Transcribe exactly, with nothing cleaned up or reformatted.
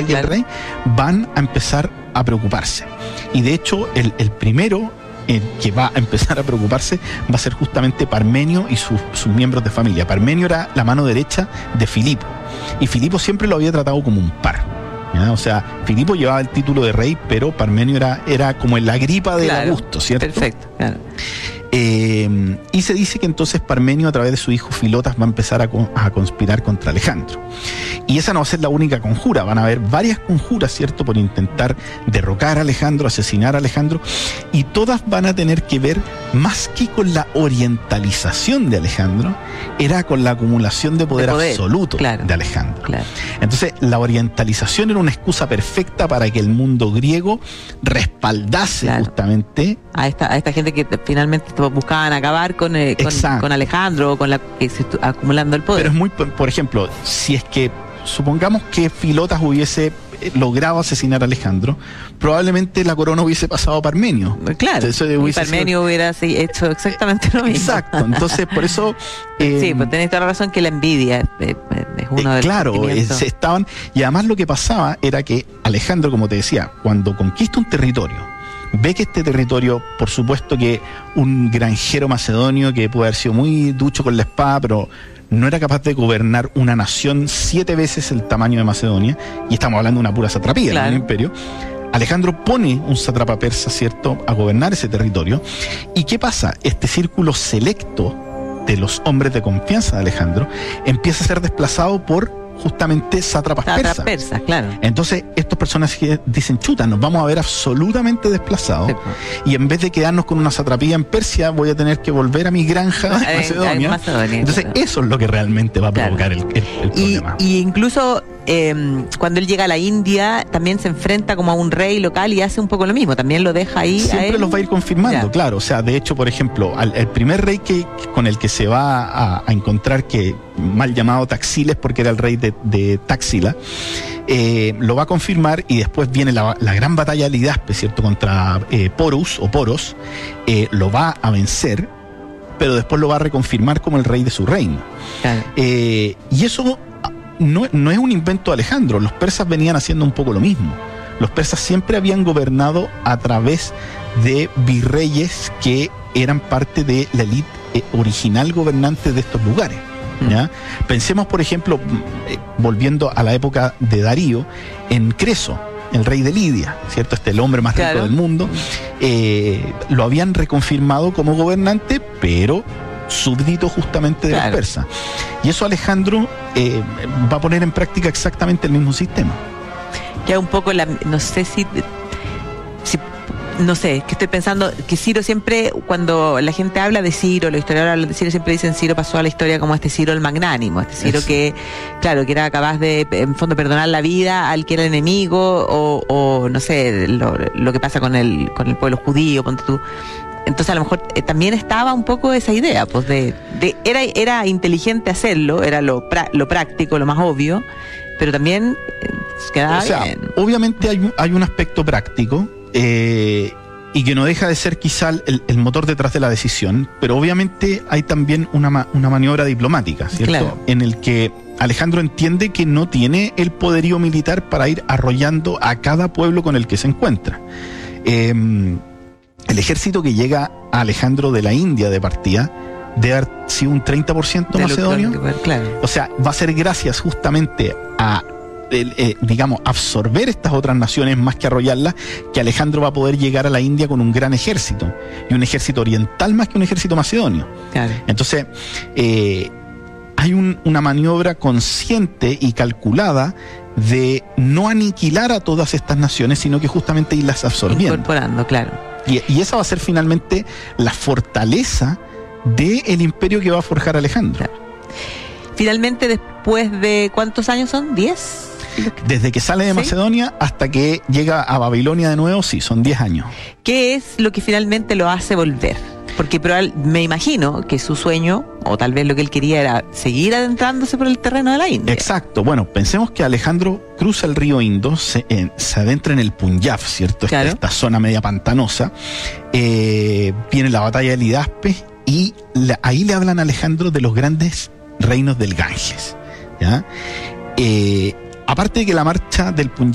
y claro. el rey, van a empezar a preocuparse. Y de hecho, el, el primero el que va a empezar a preocuparse va a ser justamente Parmenio y sus, sus miembros de familia. Parmenio era la mano derecha de Filipo, y Filipo siempre lo había tratado como un par, ¿ya? O sea, Filipo llevaba el título de rey, pero Parmenio era, era como en la gripa de claro, Augusto, ¿cierto? Perfecto, claro. Eh, y se dice que entonces Parmenio, a través de su hijo Filotas, va a empezar a, a conspirar contra Alejandro. Y esa no va a ser la única conjura, van a haber varias conjuras, ¿cierto?, por intentar derrocar a Alejandro, asesinar a Alejandro, y todas van a tener que ver, más que con la orientalización de Alejandro, era con la acumulación de poder, de poder absoluto claro, de Alejandro. Claro. Entonces, la orientalización era una excusa perfecta para que el mundo griego respaldase claro. justamente a esta, a esta gente que finalmente buscaban acabar con, eh, con, con Alejandro, con la que se estu- acumulando el poder. Pero es muy, por ejemplo, si es que supongamos que Filotas hubiese logrado asesinar a Alejandro, probablemente la corona hubiese pasado a Parmenio. Claro, eso y Parmenio sido... hubiera hecho exactamente lo mismo. Exacto, entonces por eso... Eh, sí, pues tenés toda la razón que la envidia es, es uno de los Claro, eh, se estaban... Y además lo que pasaba era que Alejandro, como te decía, cuando conquista un territorio, ve que este territorio, por supuesto que un granjero macedonio que puede haber sido muy ducho con la espada, pero no era capaz de gobernar una nación siete veces el tamaño de Macedonia, y estamos hablando de una pura satrapía, claro, en el imperio. Alejandro pone un sátrapa persa, ¿cierto?, a gobernar ese territorio. ¿Y qué pasa? Este círculo selecto de los hombres de confianza de Alejandro empieza a ser desplazado por justamente sátrapas persas. persas, claro. Entonces, estos personajes dicen, chuta, nos vamos a ver absolutamente desplazados. Sí, y en vez de quedarnos con una satrapía en Persia, voy a tener que volver a mi granja de Macedonia. Macedonia. Entonces, claro, eso es lo que realmente va a provocar claro. el, el, el y, problema. Y incluso eh, cuando él llega a la India, también se enfrenta como a un rey local y hace un poco lo mismo. También lo deja ahí. Siempre a él. los va a ir confirmando, ya. claro. O sea, de hecho, por ejemplo, al, el primer rey que con el que se va a, a encontrar, que mal llamado Taxiles, porque era el rey de, de Táxila, eh, lo va a confirmar, y después viene la, la gran batalla de Lidaspe, ¿cierto?, contra eh, Porus o Poros, eh, lo va a vencer, pero después lo va a reconfirmar como el rey de su reino. Claro. Eh, y eso no, no es un invento de Alejandro, los persas venían haciendo un poco lo mismo. Los persas siempre habían gobernado a través de virreyes que eran parte de la élite eh, original gobernante de estos lugares. ¿Ya? Pensemos, por ejemplo, eh, volviendo a la época de Darío, en Creso, el rey de Lidia, ¿cierto? Este, el hombre más rico claro. del mundo, eh, lo habían reconfirmado como gobernante, pero súbdito justamente de claro. los persas. Y eso Alejandro eh, va a poner en práctica exactamente el mismo sistema. Ya un poco, la, no sé si... si No sé, que estoy pensando que Ciro siempre, cuando la gente habla de Ciro, los historiadores hablan de Ciro, siempre dicen Ciro pasó a la historia como este Ciro el magnánimo, este Ciro Eso. que, claro, que era capaz de, en fondo, perdonar la vida al que era el enemigo, o, o no sé, lo, lo que pasa con el, con el pueblo judío, ponte tú. Entonces a lo mejor eh, también estaba un poco esa idea, pues de, de era, era inteligente hacerlo, era lo, pra, lo práctico, lo más obvio, pero también eh, quedaba o sea, bien. Obviamente hay, hay un aspecto práctico, Eh, y que no deja de ser quizá el, el motor detrás de la decisión, pero obviamente hay también una, una maniobra diplomática, ¿cierto? Claro. En el que Alejandro entiende que no tiene el poderío militar para ir arrollando a cada pueblo con el que se encuentra. Eh, el ejército que llega a Alejandro de la India de partida debe haber sido un treinta por ciento macedonio. Claro. O sea, va a ser gracias justamente a El, eh, digamos, absorber estas otras naciones más que arrollarlas, que Alejandro va a poder llegar a la India con un gran ejército, y un ejército oriental más que un ejército macedonio. Claro. Entonces, eh, hay un, una maniobra consciente y calculada de no aniquilar a todas estas naciones, sino que justamente irlas absorbiendo. Incorporando, claro. Y, y esa va a ser finalmente la fortaleza del imperio que va a forjar Alejandro. Claro. Finalmente, después de ¿cuántos años son? ¿diez? Desde que sale de ¿Sí? Macedonia hasta que llega a Babilonia de nuevo, sí, son diez años. ¿Qué es lo que finalmente lo hace volver? Porque probable, me imagino que su sueño, o tal vez lo que él quería, era seguir adentrándose por el terreno de la India. Exacto. Bueno, pensemos que Alejandro cruza el río Indo, se, eh, se adentra en el Punjab, ¿cierto? Claro. Esta, esta zona media pantanosa. Eh, viene la batalla de Lidaspe, y la, ahí le hablan a Alejandro de los grandes reinos del Ganges, ¿ya? Eh, aparte de que la marcha del Punjab